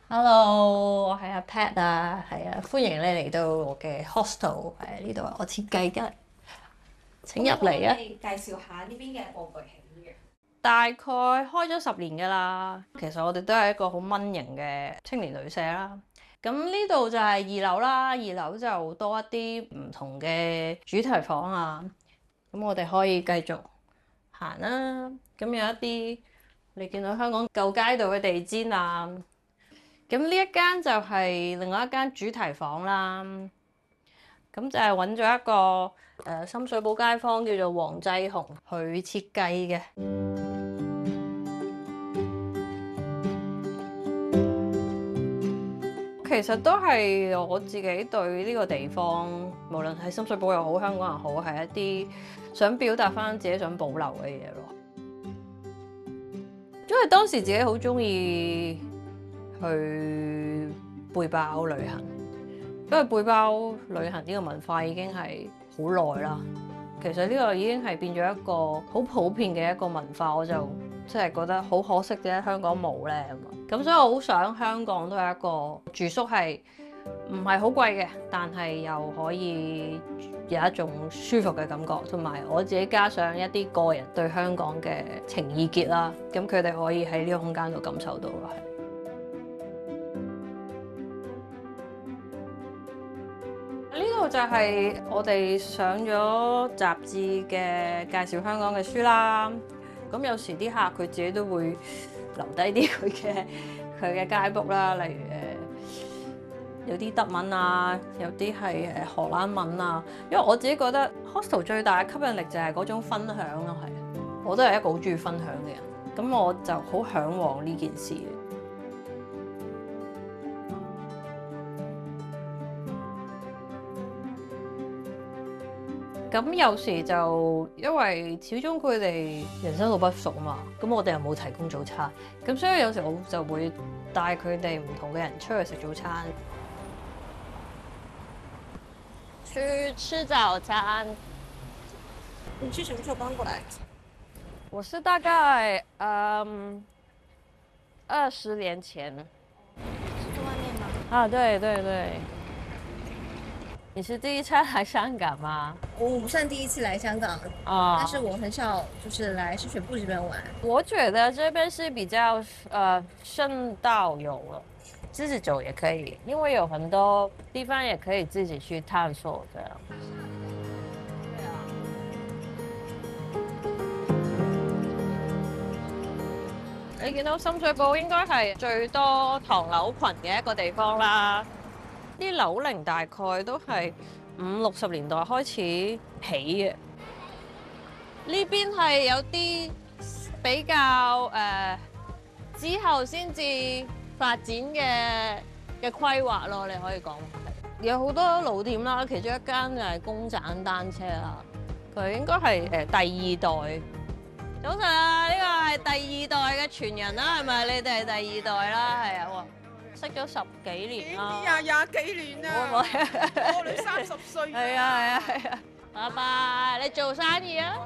Hello，我係阿 Pat 啊，係啊，歡迎你嚟到我嘅 hostel，呢度係我設計嘅，請入嚟啊！ 介紹下呢邊嘅玩具喜悅。 大概開咗10年㗎啦，其實我哋都係一個好蚊型嘅青年旅社啦。咁呢度就係2樓啦，二樓就多一啲唔同嘅主題房啊。咁我哋可以繼續行啦。咁有一啲你見到香港舊街道嘅地氈啊。咁呢一間就係另外一間主題房啦。咁就係揾咗一個深水埗街坊叫做黃濟雄去設計嘅。其實都係我自己對呢個地方，無論係深水埗又好，香港又好，係一啲想表達返自己想保留嘅嘢咯。因為當時自己好鍾意去背包旅行，因為背包旅行呢個文化已經係好耐啦。其實呢個已經係變咗一個好普遍嘅一個文化，我就真係覺得好可惜嘅，香港冇咧咁。所以我好想香港都係一個住宿係唔係好貴嘅，但係又可以有一種舒服嘅感覺，同埋我自己加上一啲個人對香港嘅情意結啦，咁佢哋可以喺呢個空間度感受到咯。呢度就係我哋上咗雜誌嘅介紹香港嘅書啦。咁有時啲客佢自己都會留低啲佢嘅街 book 啦，例如有啲德文啊，有啲係荷蘭文啊。因為我自己覺得 hostel 最大嘅吸引力就係嗰種分享咯，係。我都係一個好中意分享嘅人，咁我就好嚮往呢件事。咁有時就因為始終佢哋人生路不熟啊嘛，咁我哋又冇提供早餐，咁所以有時我就會帶佢哋唔同嘅人出去食早餐。去吃早餐。 你是什麼時候搬過來？ 我是大概20年前。 是住外面嗎？ 啊，對對對。你是第一次來香港嗎？ 我不算第一次來香港，但是我很少就是來深水埗這邊玩。 我覺得這邊是比較順道遊了，自己走也可以，因為有很多地方也可以自己去探索這樣。你見到深水埗應該係最多唐樓群嘅一個地方啦。啲樓齡大概都係50、60年代開始起嘅。呢邊係有啲比較之後先至發展嘅規劃咯，你可以講。有好多老店啦，其中一間就係公盞單車啦，佢應該係第2代。早晨啊，呢個係第2代嘅傳人啦，係咪？你哋係第2代啦，係啊。識咗10幾年啦， 廿幾年啦，我哋30歲。 係啊，拜拜，你做生意啊？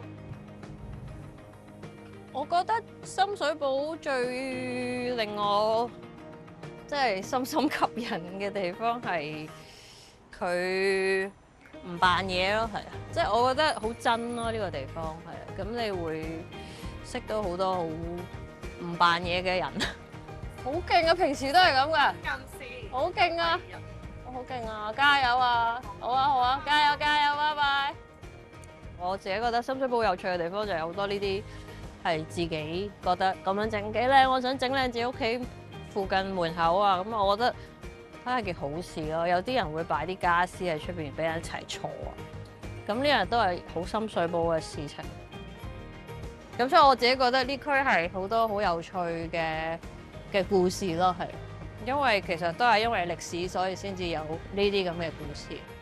我覺得深水埗最令我即係深深吸引嘅地方係佢唔扮嘢咯，係啊，即係我覺得好真咯，呢個地方係啊，咁你會識到好多好唔扮嘢嘅人。好勁啊！平時都係咁噶，好勁啊！我好勁啊！加油啊！好啊好啊，加油加油，拜拜！我自己覺得深水埗有趣嘅地方就係好多呢啲係自己覺得咁樣整幾靚，我想整靚自己屋企附近門口啊，咁我覺得都係件好事咯。有啲人會擺啲家私喺出邊俾人一齊坐啊，咁呢樣都係好深水埗嘅事情。咁所以我自己覺得呢區係好多好有趣嘅故事咯，係，因為其實都係因為歷史，所以先至有呢啲咁嘅故事。